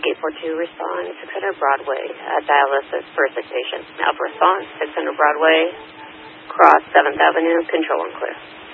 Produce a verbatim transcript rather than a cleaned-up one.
eight four two, respond, six hundred Broadway, uh, dialysis for a sick patient. Alpha response, six hundred Broadway, cross seventh Avenue, control and clear.